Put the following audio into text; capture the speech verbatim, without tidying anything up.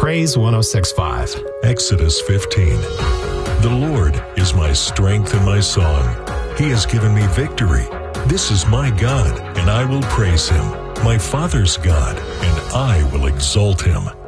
Praise one oh six point five. Exodus fifteen. The Lord is my strength and my song. He has given me victory. This is my God, and I will praise him, my Father's God, and I will exalt him.